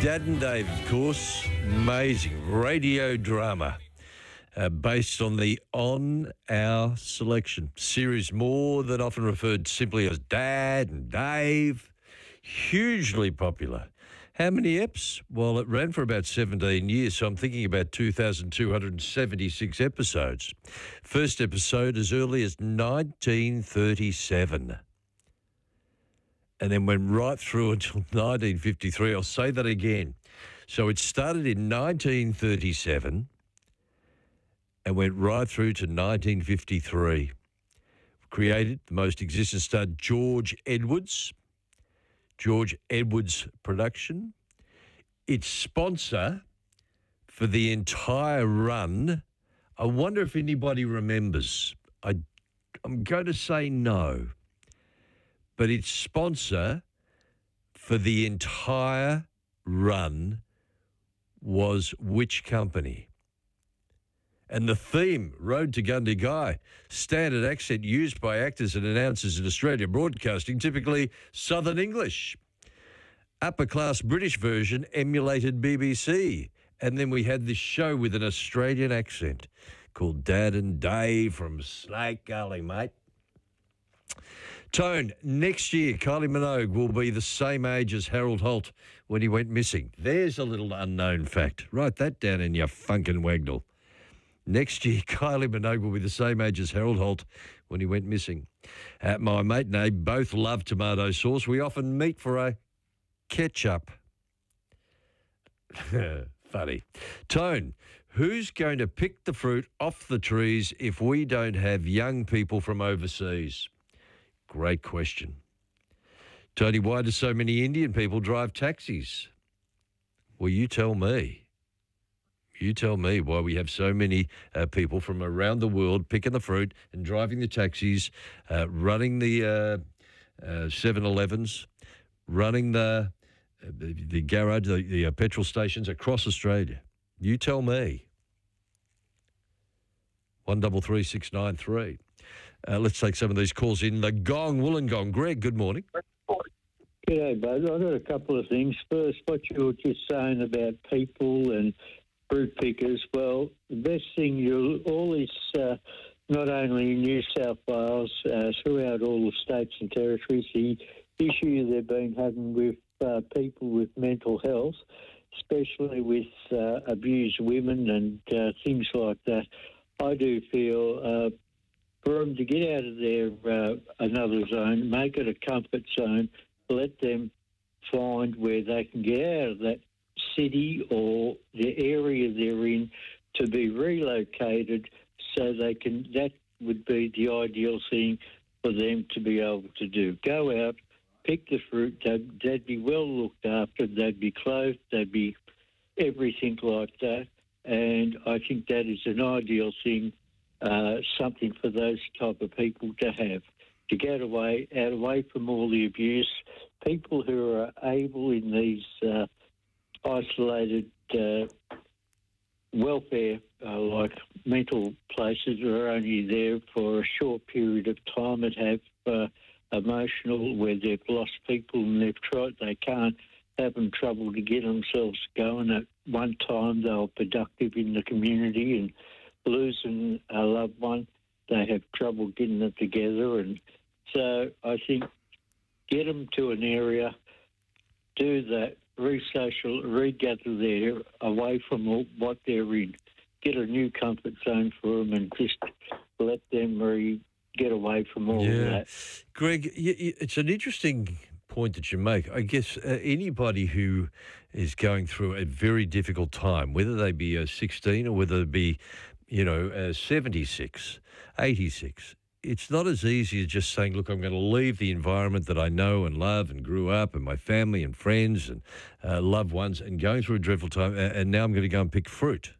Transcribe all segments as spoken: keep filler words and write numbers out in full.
Dad and Dave, of course, amazing radio drama uh, based on the On Our Selection series, more than often referred simply as Dad and Dave. Hugely popular. How many eps? Well, it ran for about seventeen years, so I'm thinking about two thousand two hundred seventy-six episodes. First episode as early as nineteen thirty-seven. And then went right through until nineteen fifty-three. I'll say that again. So it started in nineteen thirty-seven and went right through to nineteen fifty-three. Created, the most existent star, George Edwards. George Edwards production. Its sponsor for the entire run, I wonder if anybody remembers. I, I'm going to say no. But its sponsor for the entire run was which company? And the theme, Road to Gundagai, standard accent used by actors and announcers in Australian broadcasting, typically Southern English. Upper class British version emulated B B C. And then we had this show with an Australian accent called Dad and Dave from Snake Gully, mate. Tone, next year, Kylie Minogue will be the same age as Harold Holt when he went missing. There's a little unknown fact. Write that down in your funkin' wagnall. Next year, Kylie Minogue will be the same age as Harold Holt when he went missing. Uh, my mate and I both love tomato sauce. We often meet for a ketchup. Funny. Tone, who's going to pick the fruit off the trees if we don't have young people from overseas? Great question. Tony, why do so many Indian people drive taxis? Well, you tell me. You tell me why we have so many uh, people from around the world picking the fruit and driving the taxis, uh, running the uh, uh, seven elevens, running the, uh, the, the garage, the, the uh, petrol stations across Australia. You tell me. one double three six nine three. Uh, let's take some of these calls in. The Gong, Wollongong. Greg, good morning. G'day, bud. I've got a couple of things. First, what you were just saying about people and fruit pickers. Well, the best thing, you all this, uh, not only in New South Wales, uh, throughout all the states and territories, the issue they've been having with uh, people with mental health, especially with uh, abused women and uh, things like that. I do feel uh, for them to get out of their uh, another zone, make it a comfort zone, let them find where they can get out of that city or the area they're in to be relocated so they can, that would be the ideal thing for them to be able to do. Go out, pick the fruit, they'd, they'd be well looked after, they'd be clothed, they'd be everything like that. And I think that is an ideal thing, uh, something for those type of people to have, to get away, out away from all the abuse. People who are able in these uh, isolated uh, welfare, uh, like mental places, are only there for a short period of time and have uh, emotional, where they've lost people and they've tried, they can't, having trouble to get themselves going. At one time they were productive in the community, and losing a loved one, they have trouble getting it together. And so I think get them to an area, do that, re-social, regather there, away from all, what they're in. Get a new comfort zone for them and just let them re- get away from all yeah. of that. Greg, it's an interesting point that you make. I guess uh, anybody who is going through a very difficult time, whether they be uh, sixteen or whether they be, you know, uh, seventy-six, eighty-six, it's not as easy as just saying, look, I'm going to leave the environment that I know and love and grew up and my family and friends and uh, loved ones and going through a dreadful time, and, and now I'm going to go and pick fruit.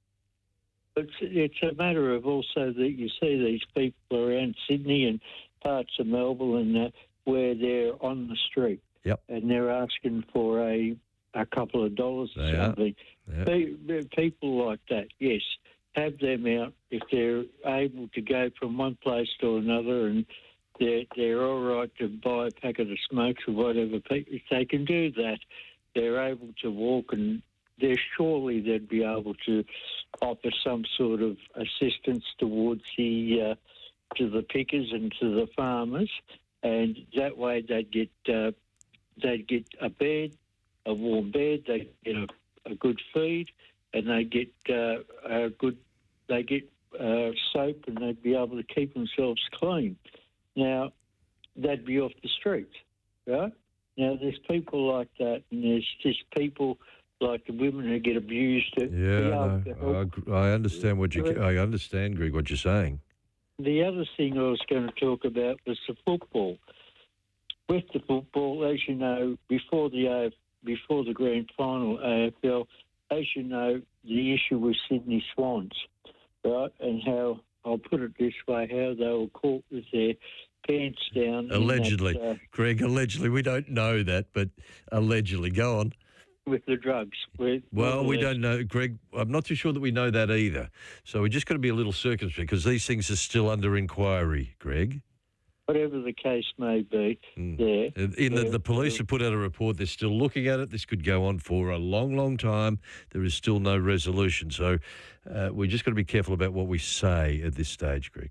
It's, it's a matter of also that you see these people around Sydney and parts of Melbourne and uh, where they're on the street. Yep. And they're asking for a, a couple of dollars or They something. Yep. Pe- People like that, yes. Have them out if they're able to go from one place to another, and they're, they're all right to buy a packet of smokes or whatever. If they can do that, they're able to walk, and they're surely they'd be able to offer some sort of assistance towards the uh, to the pickers and to the farmers, and that way they'd get uh, they'd get a bed, a warm bed, they get a, a good feed, and they get uh, a good they get uh, soap, and they'd be able to keep themselves clean. Now, they'd be off the streets, right? Now, there's people like that, and there's just people like the women who get abused. To Yeah, no, I, I understand what you. I understand, Greg, what you're saying. The other thing I was going to talk about was the football. With the football, as you know, before the A F, before the grand final A F L, as you know, the issue was Sydney Swans, right? And how, I'll put it this way, how they were caught with their pants down. Allegedly. That, uh, Greg, allegedly. We don't know that, but allegedly. Go on. With the drugs. With, well, with we the, don't know, Greg. I'm not too sure that we know that either. So we just got to be a little circumspect because these things are still under inquiry, Greg. Whatever the case may be, mm. there. In the, there, the police there. have put out a report. They're still looking at it. This could go on for a long, long time. There is still no resolution. So uh, we just got to be careful about what we say at this stage, Greg.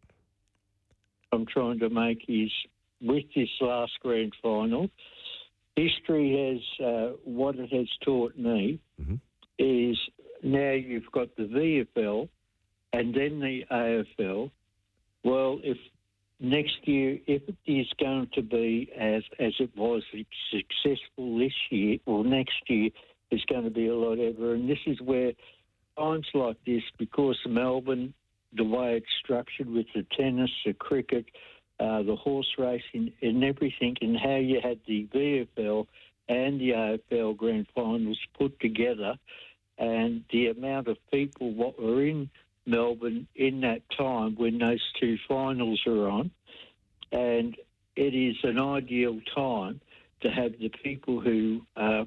I'm trying to make is, with this last grand final, history has, uh, what it has taught me mm-hmm. is now you've got the V F L and then the A F L. Well, if next year, if it is going to be as as it was successful this year, or next year is going to be a lot ever. And this is where times like this, because Melbourne, the way it's structured with the tennis, the cricket, uh, the horse racing and everything, and how you had the V F L and the A F L grand finals put together, and the amount of people what were in Melbourne in that time when those two finals are on, and it is an ideal time to have the people who uh,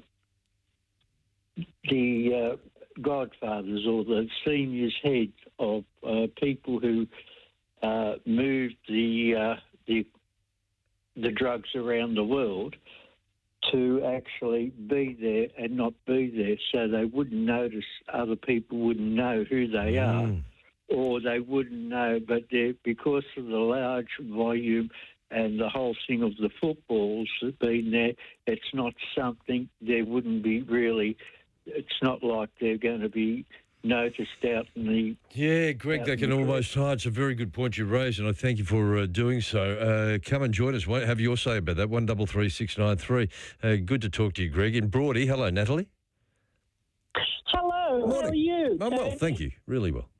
the uh, godfathers or the seniors heads of uh, people who uh, moved the uh, the the drugs around the world to actually be there and not be there, so they wouldn't notice, other people wouldn't know who they Mm. are, or they wouldn't know, but they're, because of the large volume and the whole thing of the footballs being there, it's not something, there wouldn't be really, it's not like they're going to be noticed out in the... Yeah, Greg, that can almost hide. It's a very good point you raised, and I thank you for uh, doing so. Uh, come and join us. Have your say about that, one double three six nine three. Uh, good to talk to you, Greg. In Broady, hello, Natalie. Hello, Morning. how are you? I'm well, thank you. Really well.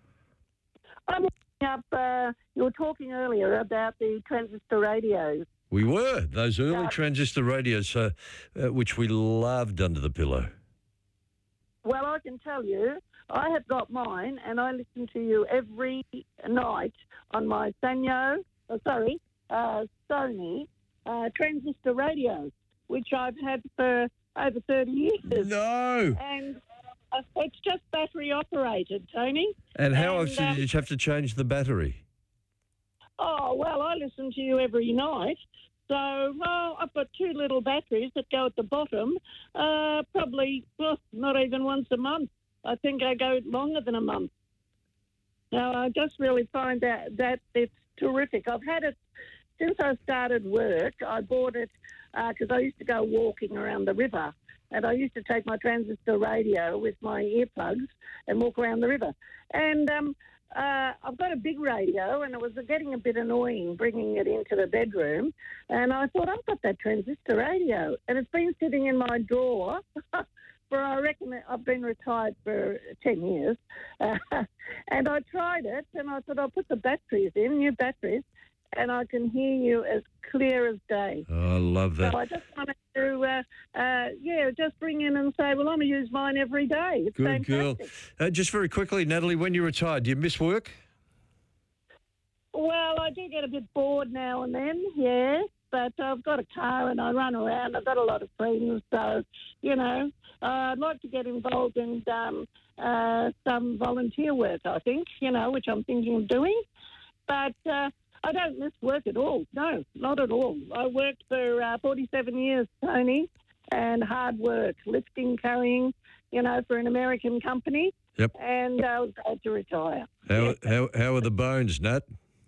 I'm looking up, uh, you were talking earlier about the transistor radios. We were. Those early Uh, transistor radios, uh, uh, which we loved under the pillow. Well, I can tell you, I have got mine, and I listen to you every night on my Sanyo, oh, sorry, uh, Sony uh, transistor radios, which I've had for over thirty years. No. And uh, it's just battery operated, Tony. And how And, often um, did you have to change the battery? Oh, well, I listen to you every night. So, well, I've got two little batteries that go at the bottom, uh, probably, well, not even once a month. I think I go longer than a month. Now, I just really find that, that it's terrific. I've had it since I started work. I bought it because I used to go walking around the river, and I used to take my transistor radio with my earplugs and walk around the river. And um, uh, I've got a big radio, and it was getting a bit annoying bringing it into the bedroom. And I thought, I've got that transistor radio, and it's been sitting in my drawer for, I reckon, I've been retired for ten years. Uh, and I tried it, and I thought, I'll put the batteries in, new batteries, and I can hear you as clear as day. Oh, I love that. So I just wanted to, uh, uh, yeah, just bring in and say, well, I'm going to use mine every day. It's Good girl. fantastic. Uh, just very quickly, Natalie, when you retired, do you miss work? Well, I do get a bit bored now and then, yeah, but I've got a car and I run around. I've got a lot of friends, so, you know, uh, I'd like to get involved in um, uh, some volunteer work, I think, you know, which I'm thinking of doing. But uh, I don't miss work at all. No, not at all. I worked for uh, forty-seven years, Tony, and hard work, lifting, carrying, you know, for an American company. Yep. And I was glad to retire. How, how, how are the bones, Nat?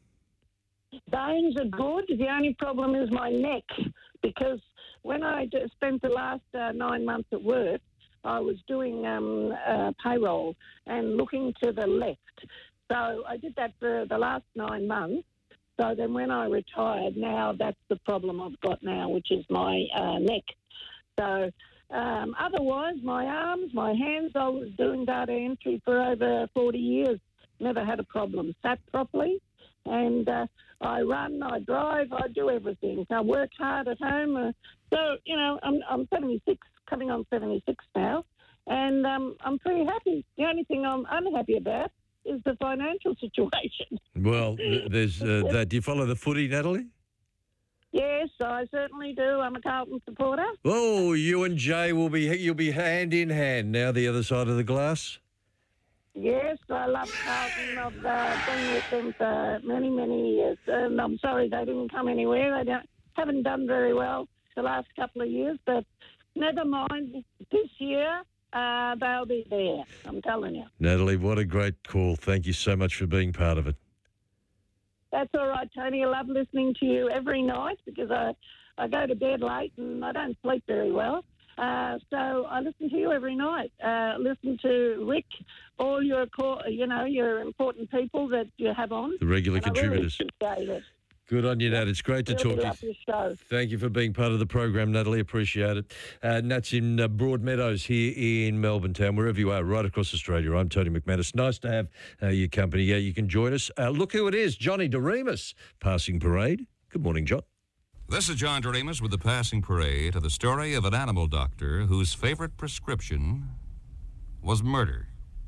Bones are good. The only problem is my neck, because when I d- spent the last uh, nine months at work, I was doing um, uh, payroll and looking to the left. So I did that for the last nine months. So then when I retired, now that's the problem I've got now, which is my uh, neck. So um, otherwise, my arms, my hands, I was doing data entry for over forty years. Never had a problem. Sat properly. And uh, I run, I drive, I do everything. I work hard at home. Uh, so, you know, I'm, I'm seventy-six, coming on seventy-six now, and um, I'm pretty happy. The only thing I'm unhappy about is the financial situation. Well, th- there's uh, that. Do you follow the footy, Natalie? Yes, I certainly do. I'm a Carlton supporter. Oh, you and Jay will be, you'll be hand in hand now, the other side of the glass. Yes, I love Carlton. I've uh, been with them for many, many years, and I'm sorry they didn't come anywhere. They don't, haven't done very well the last couple of years, but never mind. This year, uh, they'll be there, I'm telling you. Natalie, what a great call. Thank you so much for being part of it. That's all right, Tony. I love listening to you every night because I, I go to bed late and I don't sleep very well. Uh, so I listen to you every night. Uh, listen to Rick, all your, core, you know, your important people that you have on. The regular and contributors. I really appreciate it. Good on you, Nat. It's great to Really talk love to your you. show. Thank you for being part of the program, Natalie. Appreciate it. Uh, Nat's in uh, Broadmeadows here in Melbourne town, wherever you are, right across Australia. I'm Tony McManus. Nice to have uh, your company. Yeah, you can join us. Uh, look who it is, Johnny DeRemus, passing parade. Good morning, John. This is John DeRemus with the Passing Parade to the story of an animal doctor whose favorite prescription was murder.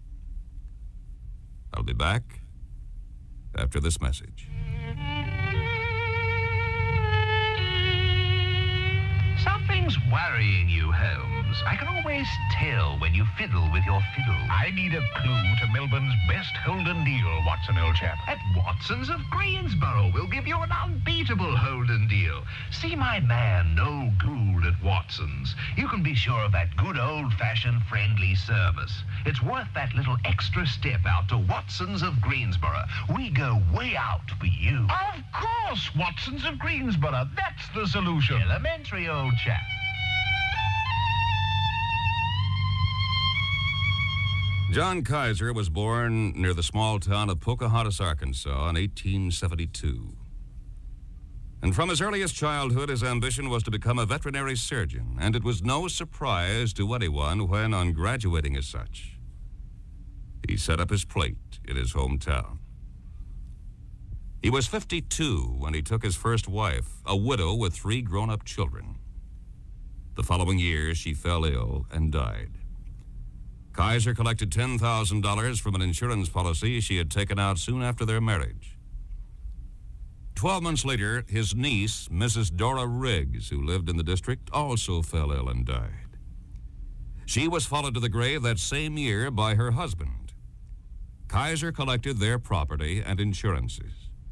I'll be back after this message. Something's worrying you, Holmes. I can always tell when you fiddle with your fiddle. I need a clue to Melbourne's best Holden deal, Watson, old chap. At Watson's of Greensboro, we'll give you an unbeatable Holden deal. See my man, Noel Gould at Watson's. You can be sure of that good old-fashioned friendly service. It's worth that little extra step out to Watson's of Greensboro. We go way out for you. Of course, Watson's of Greensboro. That's the solution. Elementary, old chap. John Kaiser was born near the small town of Pocahontas, Arkansas in eighteen seventy-two. And from his earliest childhood, his ambition was to become a veterinary surgeon, and it was no surprise to anyone when, on graduating as such, he set up his plate in his hometown. He was fifty-two when he took his first wife, a widow with three grown-up children. The following year, she fell ill and died. Kaiser collected ten thousand dollars from an insurance policy she had taken out soon after their marriage. Twelve months later, his niece, Missus Dora Riggs, who lived in the district, also fell ill and died. She was followed to the grave that same year by her husband. Kaiser collected their property and insurances.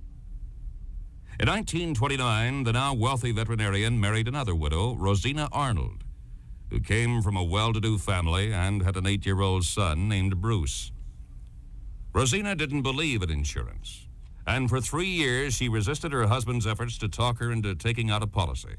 In nineteen twenty-nine, the now wealthy veterinarian married another widow, Rosina Arnold, who came from a well-to-do family and had an eight-year-old son named Bruce. Rosina didn't believe in insurance, and for three years she resisted her husband's efforts to talk her into taking out a policy.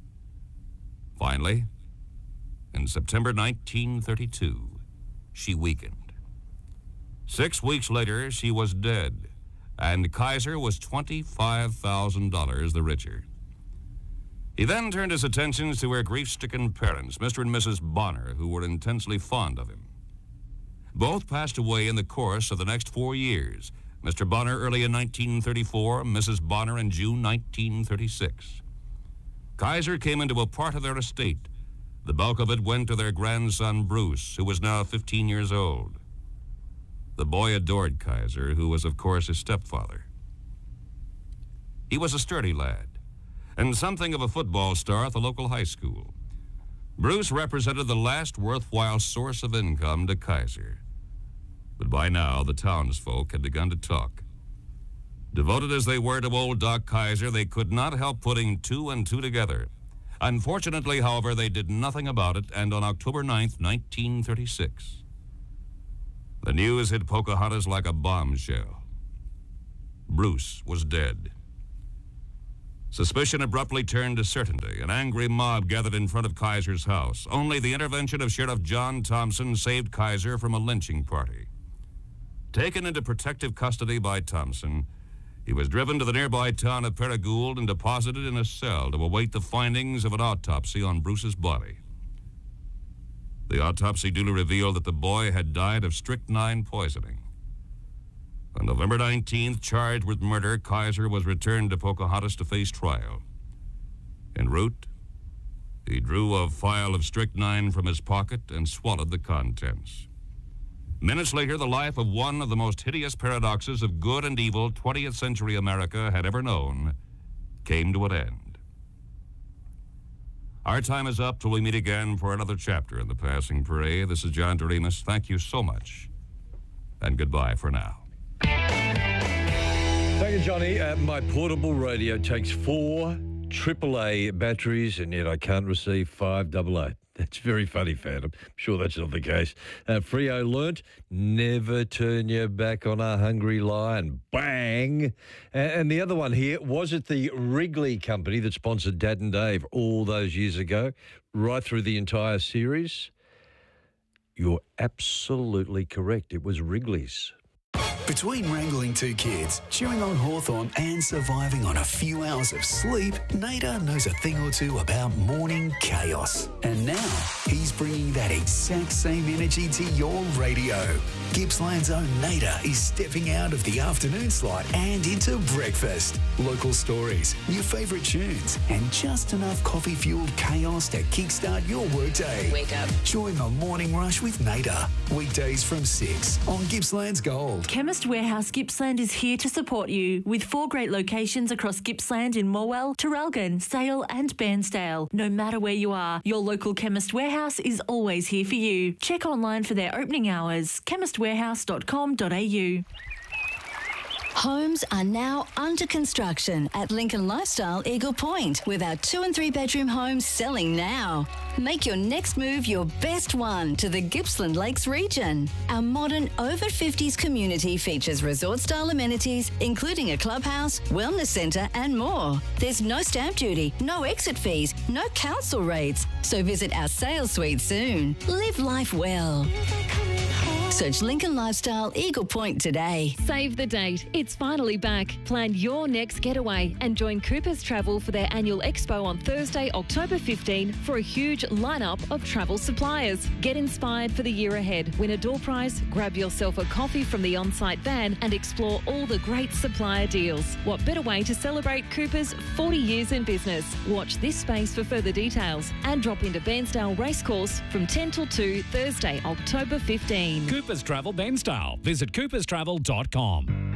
Finally, in September nineteen thirty-two, she weakened. Six weeks later, she was dead, and Kaiser was twenty-five thousand dollars the richer. He then turned his attentions to her grief-stricken parents, Mister and Missus Bonner, who were intensely fond of him. Both passed away in the course of the next four years, Mister Bonner early in nineteen thirty-four, Missus Bonner in June nineteen thirty-six. Kaiser came into a part of their estate. The bulk of it went to their grandson, Bruce, who was now fifteen years old. The boy adored Kaiser, who was, of course, his stepfather. He was a sturdy lad, and something of a football star at the local high school. Bruce represented the last worthwhile source of income to Kaiser. But by now, the townsfolk had begun to talk. Devoted as they were to old Doc Kaiser, they could not help putting two and two together. Unfortunately, however, they did nothing about it, and on October ninth, nineteen thirty-six, the news hit Pocahontas like a bombshell. Bruce was dead. Suspicion abruptly turned to certainty. An angry mob gathered in front of Kaiser's house. Only the intervention of Sheriff John Thompson saved Kaiser from a lynching party. Taken into protective custody by Thompson, he was driven to the nearby town of Paragould and deposited in a cell to await the findings of an autopsy on Bruce's body. The autopsy duly revealed that the boy had died of strychnine poisoning. On November nineteenth, charged with murder, Kaiser was returned to Pocahontas to face trial. En route, he drew a vial of strychnine from his pocket and swallowed the contents. Minutes later, the life of one of the most hideous paradoxes of good and evil twentieth century America had ever known came to an end. Our time is up till we meet again for another chapter in The Passing Parade. This is John Doremus. Thank you so much, and goodbye for now. Thank you, Johnny. Uh, my portable radio takes four triple A batteries, and yet I can't receive five double A. That's very funny, Phantom. I'm sure that's not the case. Uh, Freo learnt, never turn your back on a hungry lion. Bang! And, and the other one here, was it the Wrigley company that sponsored Dad and Dave all those years ago, right through the entire series? You're absolutely correct. It was Wrigley's. Between wrangling two kids, chewing on Hawthorn and surviving on a few hours of sleep, Nader knows a thing or two about morning chaos. And now, he's bringing that exact same energy to your radio. Gippsland's own Nader is stepping out of the afternoon slot and into breakfast. Local stories, your favourite tunes, and just enough coffee-fueled chaos to kickstart your workday. Wake up. Join the Morning Rush with Nader. Weekdays from six on Gippsland's Gold. Chemist Warehouse Gippsland is here to support you with four great locations across Gippsland in Morwell, Traralgon, Sale and Bairnsdale. No matter where you are, your local Chemist Warehouse is always here for you. Check online for their opening hours, chemist warehouse dot com dot a u. Homes are now under construction at Lincoln Lifestyle Eagle Point, with our two and three bedroom homes selling now. Make your next move your best one to the Gippsland Lakes region. Our modern over fifties community features resort-style amenities, including a clubhouse, wellness centre and more. There's no stamp duty, no exit fees, no council rates. So visit our sales suite soon. Live life well. Search Lincoln Lifestyle Eagle Point today. Save the date. It's finally back. Plan your next getaway and join Coopers Travel for their annual expo on Thursday, October fifteenth for a huge lineup of travel suppliers. Get inspired for the year ahead. Win a door prize, grab yourself a coffee from the on-site van and explore all the great supplier deals. What better way to celebrate Coopers' forty years in business? Watch this space for further details and drop into Bairnsdale Racecourse from ten till two Thursday, October fifteenth. Coopers Travel Bairnsdale. Visit coopers travel dot com.